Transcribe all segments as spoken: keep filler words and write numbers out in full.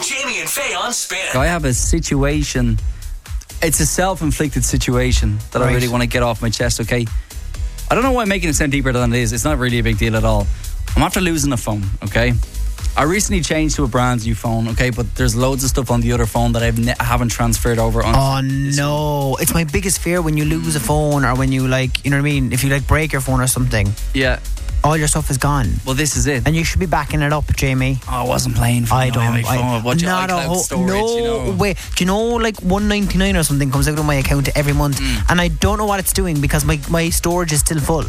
Jamie and Faye on Spin. I have a situation. It's a self-inflicted situation that Right. I really want to get off my chest, okay? I don't know why I'm making it sound deeper than it is. It's not really a big deal at all. I'm after losing a phone, okay? I recently changed to a brand new phone, okay? But there's loads of stuff on the other phone that I've ne- I haven't transferred over on. Oh no, it's my biggest fear when you lose a phone, or when you like, you know what I mean, if you like break your phone or something, Yeah. all your stuff is gone. Well, this is it. And you should be backing it up, Jamie. Oh, I wasn't playing for I my don't. iPhone. I, What, not a iCloud whole. storage, no you know? way. Do you know, like one ninety-nine or something comes out of my account every month, Mm. and I don't know what it's doing because my my storage is still full.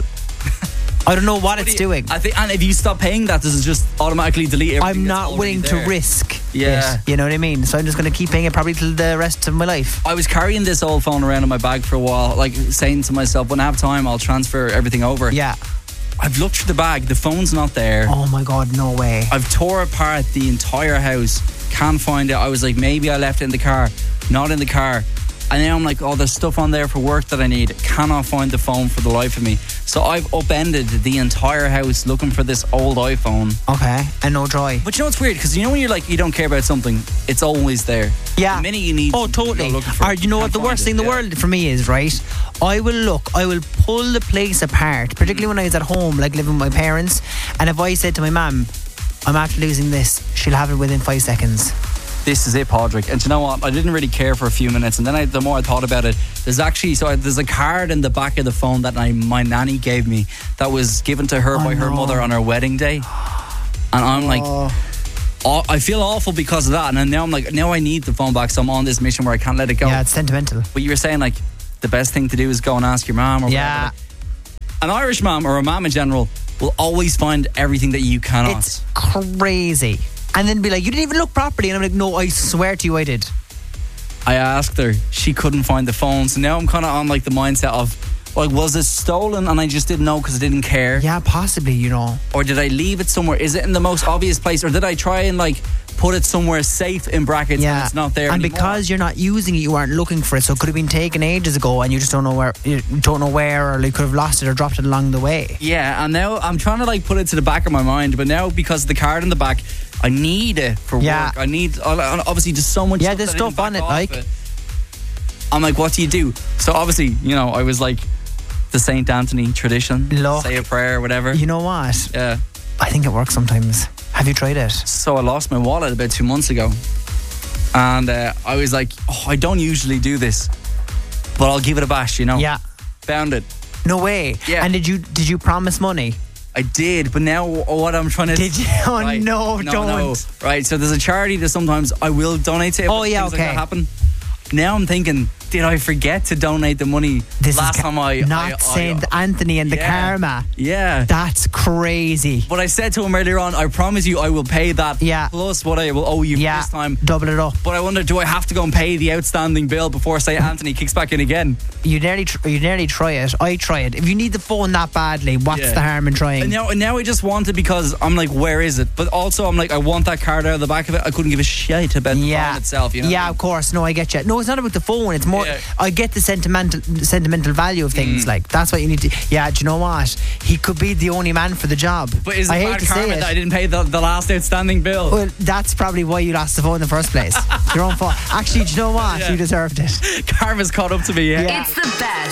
I don't know what it's doing. I think, and if you stop paying that, does it just automatically delete everything? I'm that's not already willing there? to risk. Yeah. it, you know what I mean. So I'm just going to keep paying it probably till the rest of my life. I was carrying this old phone around in my bag for a while, like saying to myself, when I have time, I'll transfer everything over. Yeah. I've looked through the bag, the phone's not there. Oh my God, no way. I've tore apart the entire house, can't find it. I was like, maybe I left it in the car, not in the car. And now I'm like, oh, there's stuff on there for work that I need. Cannot find the phone for the life of me. So I've upended the entire house looking for this old iPhone. Okay, and no joy. But you know what's weird? Because you know when you're like, you don't care about something, it's always there. Yeah. The minute you need Oh, something, you go totally. looking for it, Or you know can't what the find worst it. thing in the Yeah. world for me is, right? I will look, I will pull the place apart, particularly when I was at home, like living with my parents. And if I said to my mum, I'm after losing this, she'll have it within five seconds. This is it, Padraig. And do you know what? I didn't really care for a few minutes, and then I, the more I thought about it, there's actually so I, there's a card in the back of the phone that I, my nanny gave me that was given to her Oh, by her no. mother on her wedding day, and I'm like, oh, I feel awful because of that. And then now I'm like, now I need the phone back, so I'm on this mission where I can't let it go. Yeah, it's sentimental. But you were saying like the best thing to do is go and ask your mom or Yeah. whatever. An Irish mom or a mom in general will always find everything that you cannot. It's crazy. And then be like, you didn't even look properly. And I'm like, no, I swear to you I did. I asked her, she couldn't find the phone. So now I'm kind of on like the mindset of, like, was it stolen and I just didn't know because I didn't care? Yeah, possibly, you know. Or did I leave it somewhere? Is it in the most obvious place? Or did I try and like put it somewhere safe in brackets Yeah. and it's not there And anymore? because you're not using it, you aren't looking for it. So it could have been taken ages ago and you just don't know where, you don't know where, or you could have lost it or dropped it along the way. Yeah, and now I'm trying to like put it to the back of my mind, but now because of the card in the back, I need it for Yeah. work. I need, obviously there's so much Yeah, stuff there's that I didn't stuff on back it, off like. it. I'm like, what do you do? So obviously, you know, I was like the Saint Anthony tradition. Look. Say a prayer, whatever. You know what? Yeah. I think it works sometimes. Have you tried it? So I lost my wallet about two months ago. And uh, I was like, oh, I don't usually do this, but I'll give it a bash, you know? Yeah. Found it. No way. Yeah. And did you did you promise money? I did, but now what I'm trying to... Did you? Oh, no, no, don't. No. Right, so there's a charity that sometimes I will donate to. if Oh, yeah, things like okay. that happen. Now I'm thinking, did I forget to donate the money This last is ca- time I... Not I, I, Saint Anthony and the Yeah. karma. Yeah. That's crazy. But I said to him earlier on, I promise you I will pay that Yeah. plus what I will owe you Yeah. for this time. Double it up. But I wonder, do I have to go and pay the outstanding bill before Saint Anthony kicks back in again? You nearly tr- you nearly try it. I try it. If you need the phone that badly, what's Yeah. the harm in trying? And now, and now I just want it because I'm like, where is it? But also I'm like, I want that card out of the back of it. I couldn't give a shit about the yeah. phone itself, you know? Yeah, of course. No, I get you. No, it's not about the phone. It's more. Yeah. I get the sentimental sentimental value of things. Mm. Like that's what you need to. Yeah, do you know what? He could be the only man for the job. But is it I hate bad to say karma it. that I didn't pay the, the last outstanding bill? Well, that's probably why you lost the phone in the first place. Your own fault. Actually, do you know what? Yeah. You deserved it. Karma's caught up to me, yeah. Yeah. It's the best